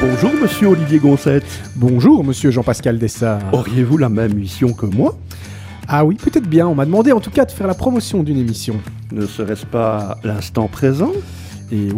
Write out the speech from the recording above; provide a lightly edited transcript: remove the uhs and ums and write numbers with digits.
Bonjour monsieur Olivier Goncette. Bonjour monsieur Jean-Pascal Dessart. Auriez-vous la même mission que moi ? Ah oui, peut-être bien. On m'a demandé en tout cas de faire la promotion d'une émission. Ne serait-ce pas l'instant présent ? Et